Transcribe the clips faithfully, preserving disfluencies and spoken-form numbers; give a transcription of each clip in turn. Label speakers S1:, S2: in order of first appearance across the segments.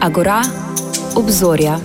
S1: Agora, obzorja.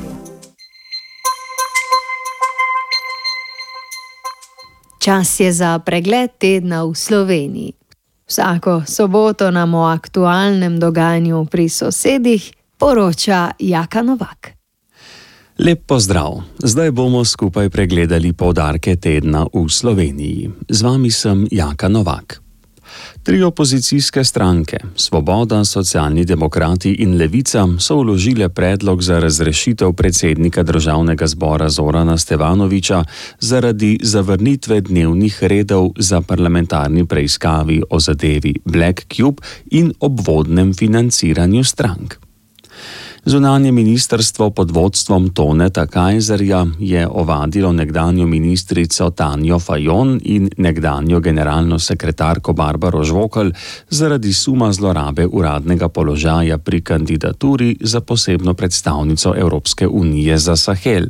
S2: Čas je za pregled tedna v Sloveniji. Vsako soboto nam o aktualnem dogajanju pri sosedih poroča Jaka Novak.
S3: Lep pozdrav! Zdaj bomo skupaj pregledali poudarke tedna v Sloveniji. Z vami sem Jaka Novak. Tri opozicijske stranke, Svoboda, Socialni demokrati in Levica, so vložile predlog za razrešitev predsednika Državnega zbora Zorana Stevanovića zaradi zavrnitve dnevnih redov za parlamentarni preiskavi o zadevi Black Cube in obvodnem financiranju strank. Zunanje ministrstvo pod vodstvom Toneta Kajzerja je ovadilo nekdanjo ministrico Tanjo Fajon in nekdanjo generalno sekretarko Barbaro Žvokelj zaradi suma zlorabe uradnega položaja pri kandidaturi za posebno predstavnico Evropske unije za Sahel.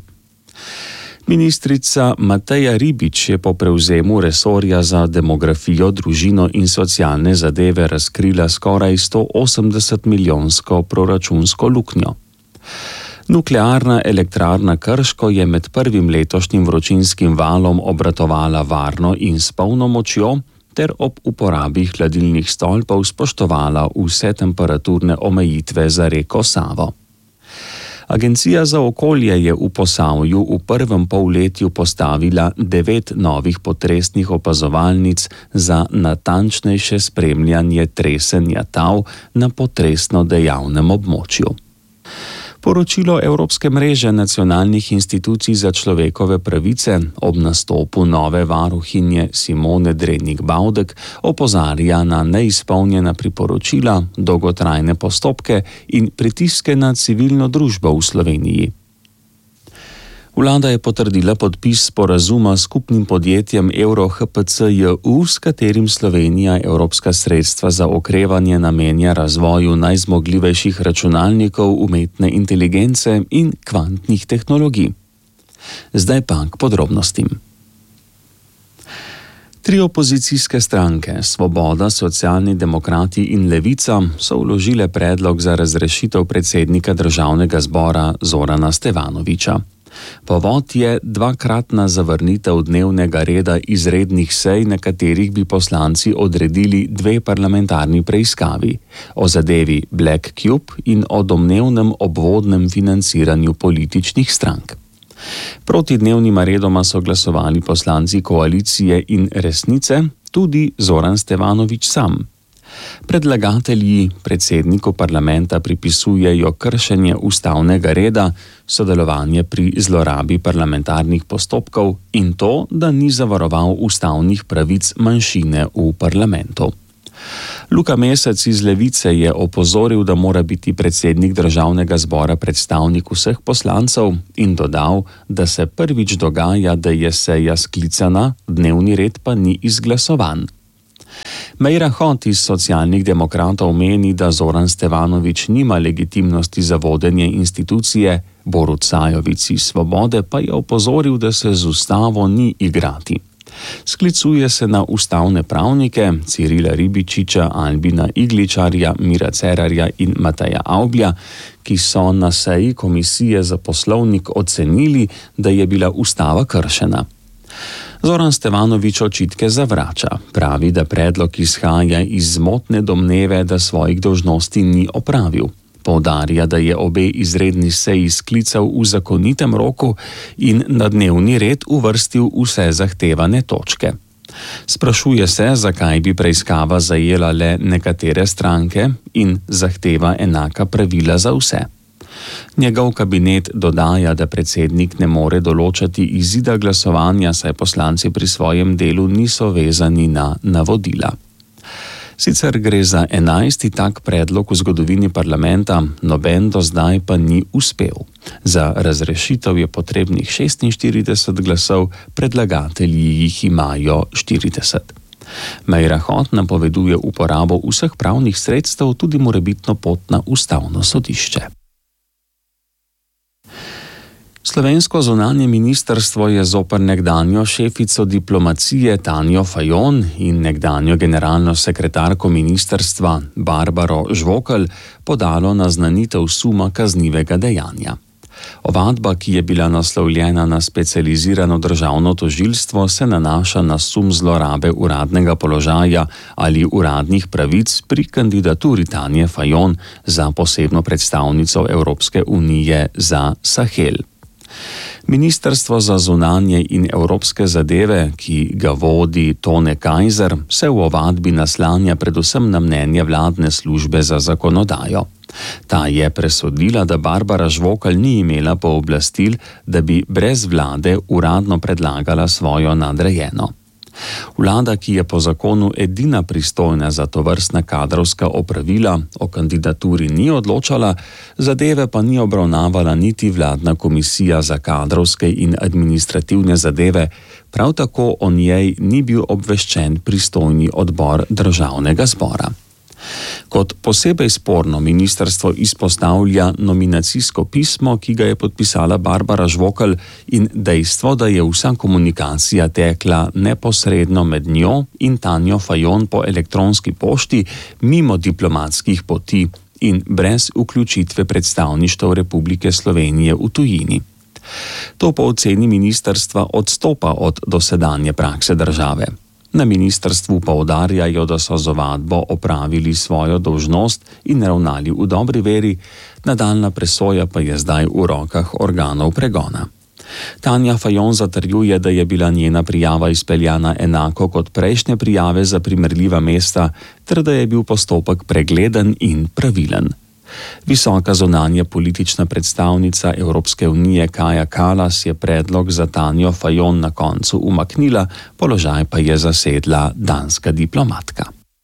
S3: Ministrica Mateja Ribič je po prevzemu resorja za demografijo, družino in socialne zadeve razkrila skoraj sto osemdeset milijonsko proračunsko luknjo. Nuklearna elektrarna Krško je med prvim letošnjim vročinskim valom obratovala varno in s polno močjo ter ob uporabi hladilnih stolpov spoštovala vse temperaturne omejitve za reko Savo. Agencija za okolje je v Posavju v prvem polletju postavila devet novih potresnih opazovalnic za natančnejše spremljanje tresenja tal na potresno dejavnem območju. Poročilo Evropske mreže nacionalnih institucij za človekove pravice ob nastopu nove varuhinje Simone Drenik-Baudek opozarja na neizpolnjena priporočila, dolgotrajne postopke in pritiske na civilno družbo v Sloveniji. Vlada je potrdila podpis sporazuma s skupnim podjetjem Euro H P C J U, s katerim Slovenija evropska sredstva za okrevanje namenja razvoju najzmogljivejših računalnikov, umetne inteligence in kvantnih tehnologij. Zdaj pa k podrobnostim. Tri opozicijske stranke, Svoboda, Socialni demokrati in Levica, so vložile predlog za razrešitev predsednika Državnega zbora Zorana Stevanovića. Povod je dvakratna zavrnitev dnevnega reda izrednih sej, na katerih bi poslanci odredili dve parlamentarni preiskavi o zadevi Black Cube in o domnevnem obvodnem financiranju političnih strank. Proti dnevnima redoma so glasovali poslanci koalicije in Resnice, tudi Zoran Stevanović sam. Predlagatelji predsedniku parlamenta pripisujejo kršenje ustavnega reda, sodelovanje pri zlorabi parlamentarnih postopkov in to, da ni zavaroval ustavnih pravic manjšine v parlamentu. Luka Mesec iz Levice je opozoril, da mora biti predsednik Državnega zbora predstavnik vseh poslancev in dodal, da se prvič dogaja, da je seja sklicana, dnevni red pa ni izglasovan. Meira Hot iz Socialnih demokratov meni, da Zoran Stevanović nima legitimnosti za vodenje institucije, Borut Sajovic iz Svobode pa je opozoril, da se z ustavo ni igrati. Sklicuje se na ustavne pravnike Cirila Ribičiča, Albina Igličarja, Mira Cerarja in Mateja Avblja, ki so na seji Komisije za poslovnik ocenili, da je bila ustava kršena. Zoran Stevanović očitke zavrača. Pravi, da predlog izhaja iz zmotne domneve, da svojih dolžnosti ni opravil. Poudarja, da je obe izredni seji sklical v zakonitem roku in na dnevni red uvrstil vse zahtevane točke. Sprašuje se, zakaj bi preiskava zajela le nekatere stranke in zahteva enaka pravila za vse. Njegov kabinet dodaja, da predsednik ne more določati izida glasovanja, saj poslanci pri svojem delu niso vezani na navodila. Sicer gre za enajsti tak predlog v zgodovini parlamenta, noben do zdaj pa ni uspel. Za razrešitev je potrebnih šestinštirideset glasov, predlagatelji jih imajo štirideset. Meira Hot napoveduje uporabo vseh pravnih sredstev, tudi morebitno pot na ustavno sodišče. Slovensko zunanje ministrstvo je zoper nekdanjo šefico diplomacije Tanjo Fajon in nekdanjo generalno sekretarko ministrstva Barbaro Žvokelj podalo naznanitev suma kaznivega dejanja. Ovadba, ki je bila naslovljena na specializirano državno tožilstvo, se nanaša na sum zlorabe uradnega položaja ali uradnih pravic pri kandidaturi Tanje Fajon za posebno predstavnico Evropske unije za Sahel. Ministrstvo za zunanje in evropske zadeve, ki ga vodi Tone Kajzer, se v ovadbi naslanja predvsem na mnenje vladne službe za zakonodajo. Ta je presodila, da Barbara Žvokelj ni imela pooblastil, da bi brez vlade uradno predlagala svojo nadrejeno. Vlada, ki je po zakonu edina pristojna za tovrstna kadrovska opravila, o kandidaturi ni odločala, zadeve pa ni obravnavala niti vladna komisija za kadrovske in administrativne zadeve, prav tako o njej ni bil obveščen pristojni odbor državnega zbora. Kot posebej sporno ministrstvo izpostavlja nominacijsko pismo, ki ga je podpisala Barbara Žvokelj, in dejstvo, da je vsa komunikacija tekla neposredno med njo in Tanjo Fajon po elektronski pošti mimo diplomatskih poti in brez vključitve predstavništev Republike Slovenije v tujini. To po oceni ministrstva odstopa od dosedanje prakse države. Na ministrstvu poudarjajo, da so z ovadbo opravili svojo dolžnost in ravnali v dobri veri, nadaljnja presoja pa je zdaj v rokah organov pregona. Tanja Fajon zatrjuje, da je bila njena prijava izpeljana enako kot prejšnje prijave za primerljiva mesta, ter da je bil postopek pregleden in pravilen. Visoka zunanja politična predstavnica Evropske unije Kaja Kallas je predlog za Tanjo Fajon na koncu umaknila, položaj pa je zasedla danska diplomatka.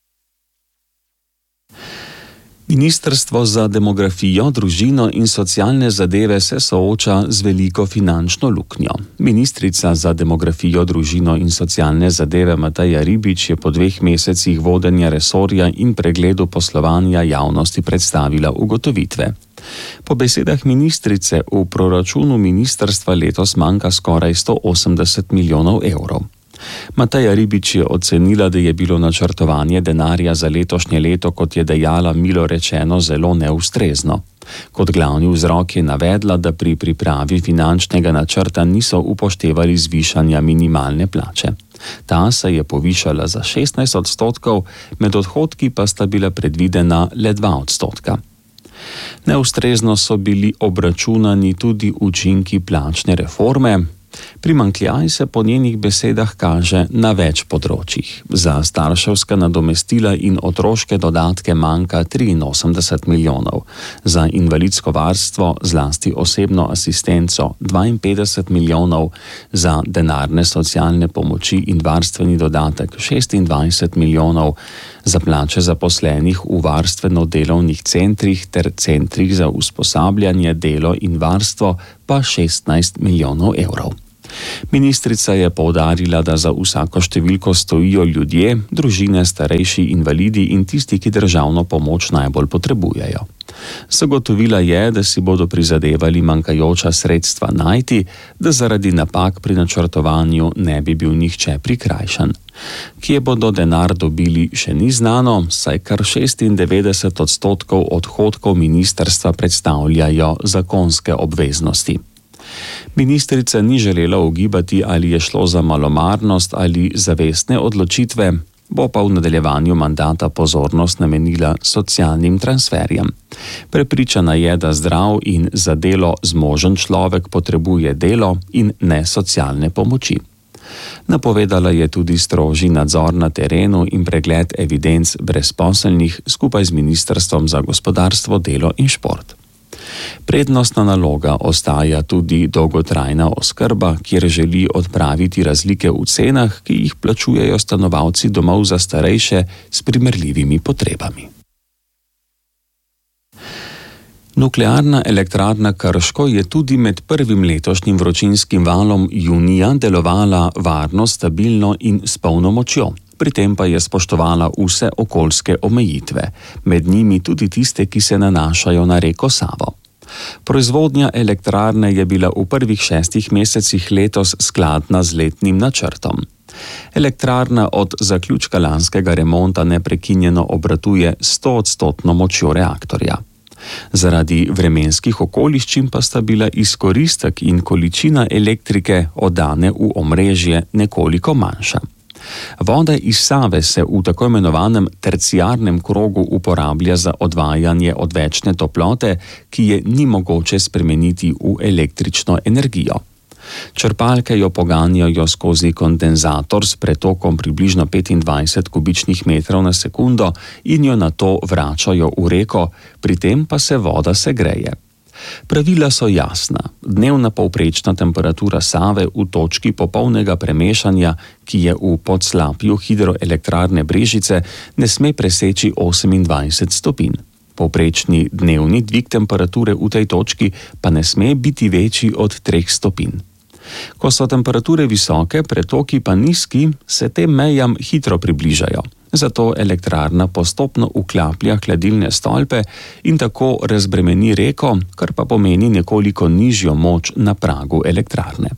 S3: Ministrstvo za demografijo, družino in socialne zadeve se sooča z veliko finančno luknjo. Ministrica za demografijo, družino in socialne zadeve Mateja Ribič je po dveh mesecih vodenja resorja in pregledu poslovanja javnosti predstavila ugotovitve. Po besedah ministrice v proračunu ministrstva letos manjka skoraj sto osemdeset milijonov evrov. Mateja Ribič je ocenila, da je bilo načrtovanje denarja za letošnje leto, kot je dejala, milo rečeno, zelo neustrezno. Kot glavni vzrok je navedla, da pri pripravi finančnega načrta niso upoštevali zvišanja minimalne plače. Ta se je povišala za šestnajst odstotkov, med odhodki pa sta bila predvidena le dva odstotka. Neustrezno so bili obračunani tudi učinki plačne reforme. Primanjkljaj se po njenih besedah kaže na več področjih. Za starševska nadomestila in otroške dodatke manjka triinosemdeset milijonov, za invalidsko varstvo, zlasti osebno asistenco, dvainpetdeset milijonov, za denarne socialne pomoči in varstveni dodatek šestindvajset milijonov, za plače zaposlenih v varstveno-delovnih centrih ter centrih za usposabljanje, delo in varstvo pa šestnajst milijonov evrov. Ministrica je poudarila, da za vsako številko stojijo ljudje, družine, starejši, invalidi in tisti, ki državno pomoč najbolj potrebujejo. Zagotovila je, da si bodo prizadevali manjkajoča sredstva najti, da zaradi napak pri načrtovanju ne bi bil nihče prikrajšan. Kje bodo denar dobili, še ni znano, saj kar šestindevetdeset odstotkov odhodkov ministrstva predstavljajo zakonske obveznosti. Ministrica ni želela ugibati, ali je šlo za malomarnost ali zavestne odločitve, bo pa v nadaljevanju mandata pozornost namenila socialnim transferjem. Prepričana je, da zdrav in za delo zmožen človek potrebuje delo in ne socialne pomoči. Napovedala je tudi strožji nadzor na terenu in pregled evidenc brezposelnih skupaj z Ministrstvom za gospodarstvo, delo in šport. Prednostna naloga ostaja tudi dolgotrajna oskrba, kjer želi odpraviti razlike v cenah, ki jih plačujejo stanovalci domov za starejše s primerljivimi potrebami. Nuklearna elektrarna Krško je tudi med prvim letošnjim vročinskim valom junija delovala varno, stabilno in s polno močjo. Pri tem pa je spoštovala vse okoljske omejitve, med njimi tudi tiste, ki se nanašajo na reko Savo. Proizvodnja elektrarne je bila v prvih šestih mesecih letos skladna z letnim načrtom. Elektrarna od zaključka lanskega remonta neprekinjeno obratuje stoodstotno močjo reaktorja. Zaradi vremenskih okoliščin pa sta bila izkoristek in količina elektrike oddane v omrežje nekoliko manjša. Voda iz Save se v tako imenovanem terciarnem krogu uporablja za odvajanje odvečne toplote, ki je ni mogoče spremeniti v električno energijo. Črpalke jo poganjajo skozi kondenzator s pretokom približno petindvajset kubičnih metrov na sekundo in jo nato vračajo v reko, pri tem pa se voda segreje. Pravila so jasna. Dnevna povprečna temperatura Save v točki popolnega premešanja, ki je v podslapju hidroelektrarne Brežice, ne sme preseči osemindvajset stopinj. Povprečni dnevni dvig temperature v tej točki pa ne sme biti večji od treh stopinj. Ko so temperature visoke, pretoki pa nizki, se tem mejam hitro približajo. Zato elektrarna postopno vklaplja hladilne stolpe in tako razbremeni reko, kar pa pomeni nekoliko nižjo moč na pragu elektrarne.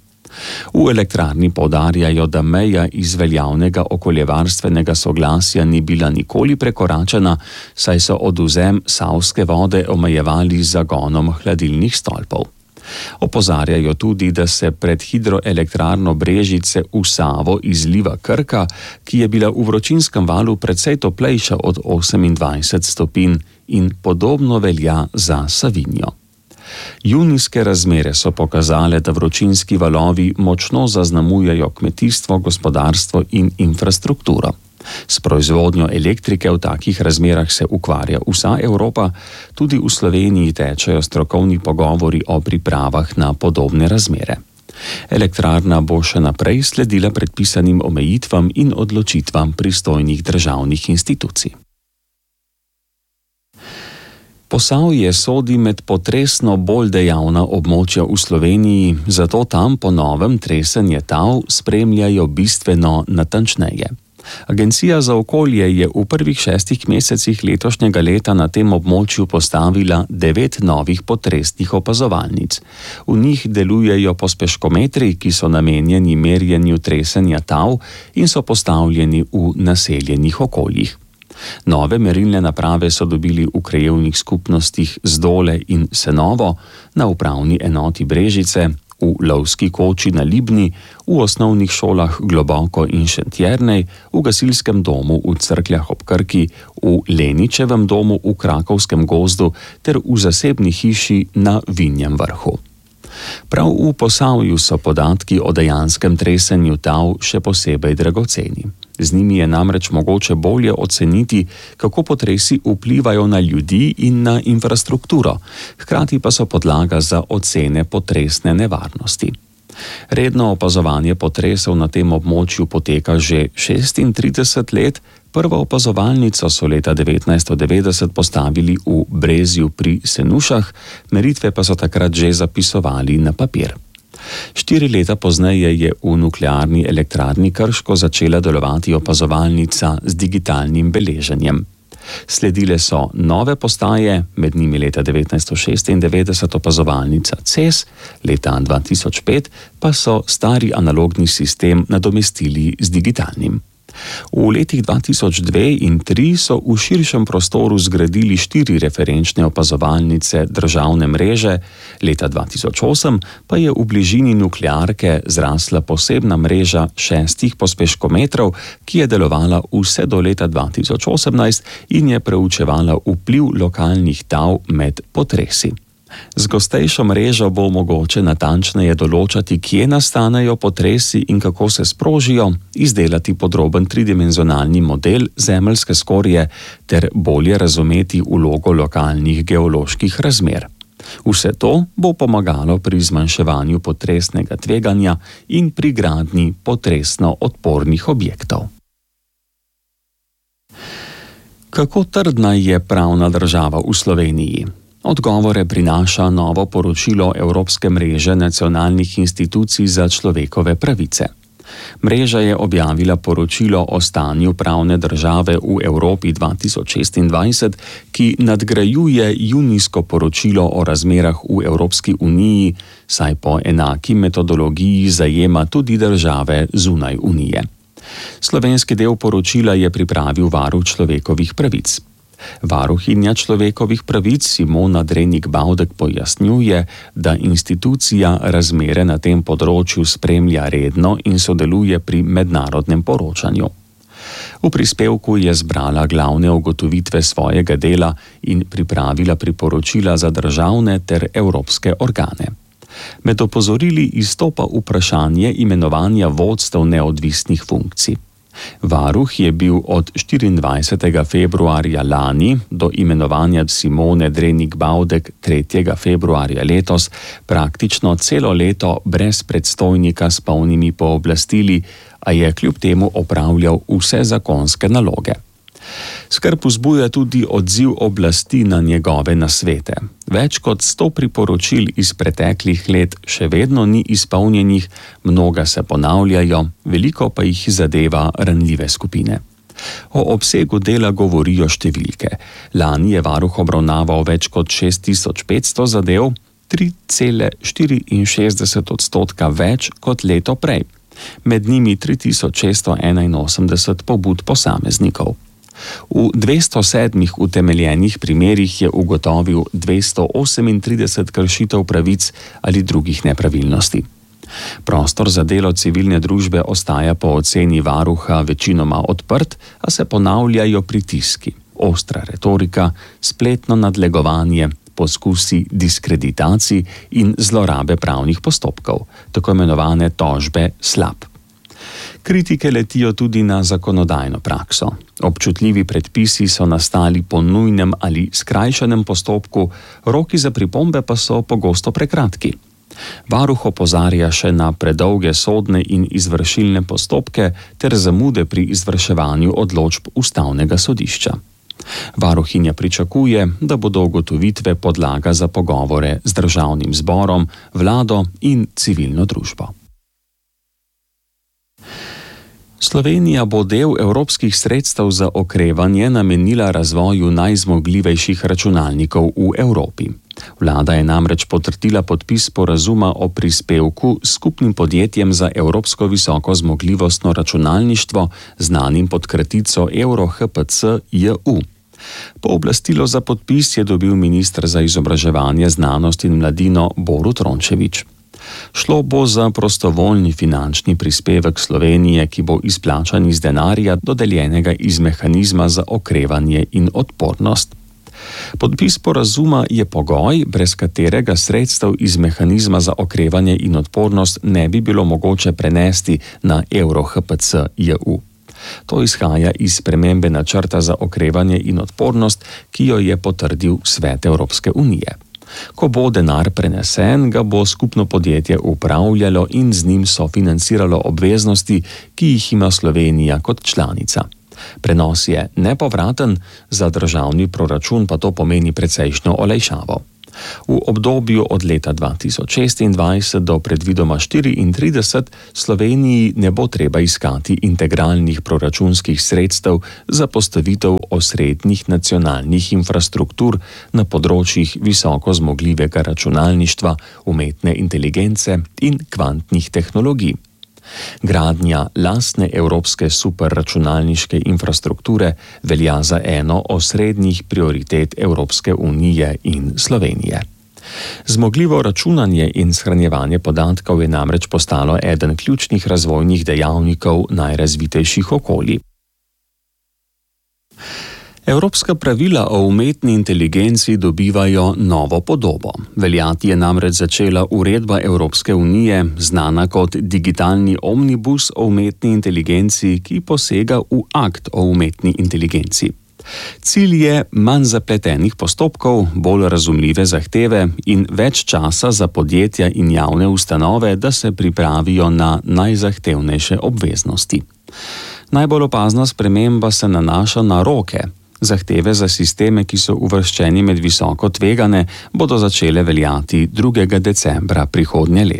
S3: V elektrarni poudarjajo, da meja iz veljavnega okoljevarstvenega soglasja ni bila nikoli prekoračena, saj so odvzem savske vode omejevali z zagonom hladilnih stolpov. Opozarjajo tudi, da se pred hidroelektrarno Brežice v Savo izliva Krka, ki je bila v vročinskem valu precej toplejša od osemindvajset stopinj in podobno velja za Savinjo. Junijske razmere so pokazale, da vročinski valovi močno zaznamujejo kmetijstvo, gospodarstvo in infrastrukturo. S proizvodnjo elektrike v takih razmerah se ukvarja vsa Evropa, tudi v Sloveniji tečejo strokovni pogovori o pripravah na podobne razmere. Elektrarna bo še naprej sledila predpisanim omejitvam in odločitvam pristojnih državnih institucij. Posavje sodi med potresno bolj dejavna območja v Sloveniji, zato tam po novem tresenje tal spremljajo bistveno natančneje. Agencija za okolje je v prvih šestih mesecih letošnjega leta na tem območju postavila devet novih potresnih opazovalnic. V njih delujejo pospeškometri, ki so namenjeni merjenju tresenja tal in so postavljeni v naseljenih okoljih. Nove merilne naprave so dobili v krajevnih skupnostih Zdole in Senovo, na upravni enoti Brežice, v Lovski koči na Libni, v osnovnih šolah Globoko in Šentjernej, v gasilskem domu v Cerkljah ob Krki, v Leničevem domu v Krakovskem gozdu ter v zasebni hiši na Vinjem vrhu. Prav v Posavju so podatki o dejanskem tresenju tal še posebej dragoceni. Z njimi je namreč mogoče bolje oceniti, kako potresi vplivajo na ljudi in na infrastrukturo, hkrati pa so podlaga za ocene potresne nevarnosti. Redno opazovanje potresov na tem območju poteka že šestintrideset let, prvo opazovalnico so leta devetnajststo devetdeset postavili v Brezju pri Senušah, meritve pa so takrat že zapisovali na papir. Štiri leta pozneje je v nuklearni elektrarni Krško začela delovati opazovalnica z digitalnim beleženjem. Sledile so nove postaje, med njimi leta devetnajststo šestindevetdeset opazovalnica C E S, leta dva tisoč pet pa so stari analogni sistem nadomestili z digitalnim. V letih dva tisoč dve in tri so v širšem prostoru zgradili štiri referenčne opazovalnice državne mreže, leta dva tisoč osem pa je v bližini nuklearke zrasla posebna mreža šestih pospeškometrov, ki je delovala vse do leta dva tisoč osemnajst in je preučevala vpliv lokalnih tal med potresi. Z gostejšo mrežo bo mogoče natančneje določati, kje nastanejo potresi in kako se sprožijo, izdelati podroben tridimenzionalni model zemeljske skorje ter bolje razumeti vlogo lokalnih geoloških razmer. Vse to bo pomagalo pri zmanjševanju potresnega tveganja in pri gradnji potresno odpornih objektov. Kako trdna je pravna država v Sloveniji? Odgovore prinaša novo poročilo Evropske mreže nacionalnih institucij za človekove pravice. Mreža je objavila poročilo o stanju pravne države v Evropi dva tisoč šestindvajset, ki nadgrajuje junijsko poročilo o razmerah v Evropski uniji, saj po enaki metodologiji zajema tudi države zunaj unije. Slovenski del poročila je pripravil varuh človekovih pravic. Varuhinja človekovih pravic Simona Drenik-Bavdek pojasnjuje, da institucija razmere na tem področju spremlja redno in sodeluje pri mednarodnem poročanju. V prispevku je zbrala glavne ugotovitve svojega dela in pripravila priporočila za državne ter evropske organe. Med opozorili izstopa vprašanje imenovanja vodstev neodvisnih funkcij. Varuh je bil od štiriindvajsetega februarja lani do imenovanja Simone Drenik-Bavdek tretjega februarja letos praktično celo leto brez predstojnika s polnimi pooblastili, a je kljub temu opravljal vse zakonske naloge. Skrb vzbuja tudi odziv oblasti na njegove nasvete. Več kot sto priporočil iz preteklih let še vedno ni izpolnjenih, mnoga se ponavljajo, veliko pa jih zadeva ranljive skupine. O obsegu dela govorijo številke. Lani je varuh obravnaval več kot šest tisoč petsto zadev, tri cele štiriinšestdeset odstotka več kot leto prej. Med njimi tri tisoč šeststo enainosemdeset pobud posameznikov. V dvesto sedmih utemeljenih primerih je ugotovil dvesto osemintrideset kršitev pravic ali drugih nepravilnosti. Prostor za delo civilne družbe ostaja po oceni varuha večinoma odprt, a se ponavljajo pritiski, ostra retorika, spletno nadlegovanje, poskusi diskreditacij in zlorabe pravnih postopkov, tako imenovane tožbe slab. Kritike letijo tudi na zakonodajno prakso. Občutljivi predpisi so nastali po nujnem ali skrajšanem postopku, roki za pripombe pa so pogosto prekratki. Varuh opozarja še na predolge sodne in izvršilne postopke ter zamude pri izvrševanju odločb Ustavnega sodišča. Varuhinja pričakuje, da bodo ugotovitve podlaga za pogovore z državnim zborom, vlado in civilno družbo. Slovenija bo del evropskih sredstev za okrevanje namenila razvoju najzmogljivejših računalnikov v Evropi. Vlada je namreč potrdila podpis sporazuma o prispevku s skupnim podjetjem za evropsko visoko zmogljivostno računalništvo, znanim pod kratico EuroHPC J U. Pooblastilo za podpis je dobil minister za izobraževanje, znanost in mladino Borut Rončević. Šlo bo za prostovoljni finančni prispevek Slovenije, ki bo izplačan iz denarja, dodeljenega iz mehanizma za okrevanje in odpornost. Podpis sporazuma je pogoj, brez katerega sredstev iz mehanizma za okrevanje in odpornost ne bi bilo mogoče prenesti na EuroHPC J U. To izhaja iz spremembe načrta za okrevanje in odpornost, ki jo je potrdil Svet Evropske unije. Ko bo denar prenesen, ga bo skupno podjetje upravljalo in z njim sofinanciralo obveznosti, ki jih ima Slovenija kot članica. Prenos je nepovraten, za državni proračun pa to pomeni precejšnjo olajšavo. V obdobju od leta dva tisoč šestindvajset do predvidoma štiriintrideset Sloveniji ne bo treba iskati integralnih proračunskih sredstev za postavitev osrednjih nacionalnih infrastruktur na področjih visoko zmogljivega računalništva, umetne inteligence in kvantnih tehnologij. Gradnja lastne evropske superračunalniške infrastrukture velja za eno osrednjih prioritet Evropske unije in Slovenije. Zmogljivo računanje in shranjevanje podatkov je namreč postalo eden ključnih razvojnih dejavnikov najrazvitejših okolij. Evropska pravila o umetni inteligenci dobivajo novo podobo. Veljati je namreč začela uredba Evropske unije, znana kot digitalni omnibus o umetni inteligenci, ki posega v akt o umetni inteligenci. Cilj je manj zapletenih postopkov, bolj razumljive zahteve in več časa za podjetja in javne ustanove, da se pripravijo na najzahtevnejše obveznosti. Najbolj opazna sprememba se nanaša na roke. Zahteve za sisteme, ki so uvrščeni med visoko tvegane, bodo začele veljati drugega decembra prihodnje leto.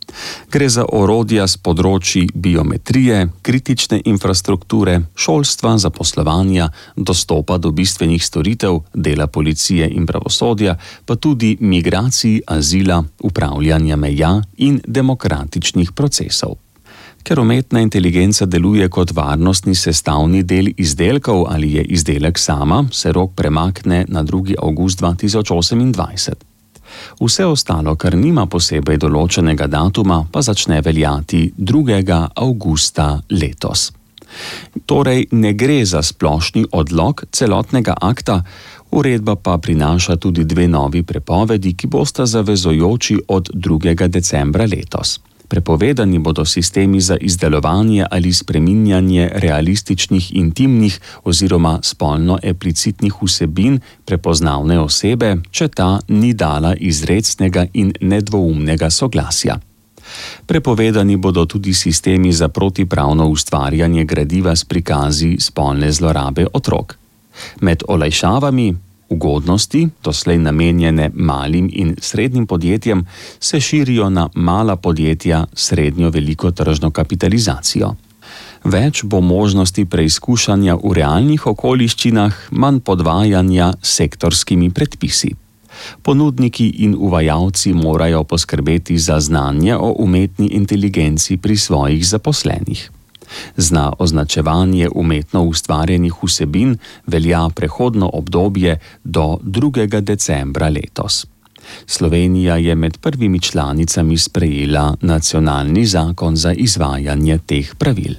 S3: Gre za orodja z področji biometrije, kritične infrastrukture, šolstva, zaposlovanja, dostopa do bistvenih storitev, dela policije in pravosodja, pa tudi migracij, azila, upravljanja meja in demokratičnih procesov. Ker umetna inteligenca deluje kot varnostni sestavni del izdelkov ali je izdelek sama, se rok premakne na drugi avgust dva tisoč osemindvajset. Vse ostalo, kar nima posebej določenega datuma, pa začne veljati drugega avgusta letos. Torej ne gre za splošni odlog celotnega akta, uredba pa prinaša tudi dve novi prepovedi, ki bosta zavezojoči od drugega decembra letos. Prepovedani bodo sistemi za izdelovanje ali spreminjanje realističnih, intimnih oziroma spolno eksplicitnih vsebin prepoznavne osebe, če ta ni dala izrecnega in nedvoumnega soglasja. Prepovedani bodo tudi sistemi za protipravno ustvarjanje gradiva s prikazi spolne zlorabe otrok. Med olajšavami, ugodnosti, doslej namenjene malim in srednjim podjetjem, se širijo na mala podjetja s srednjo veliko tržno kapitalizacijo. Več bo možnosti preizkušanja v realnih okoliščinah, manj podvajanja s sektorskimi predpisi. Ponudniki in uvajalci morajo poskrbeti za znanje o umetni inteligenci pri svojih zaposlenih. Za označevanje umetno ustvarjenih vsebin velja prehodno obdobje do drugega decembra letos. Slovenija je med prvimi članicami sprejela nacionalni zakon za izvajanje teh pravil.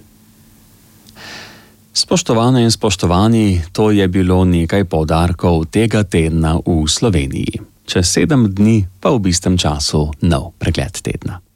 S3: Spoštovane in spoštovani, to je bilo nekaj poudarkov tega tedna v Sloveniji. Čez sedem dni pa v istem času nov pregled tedna.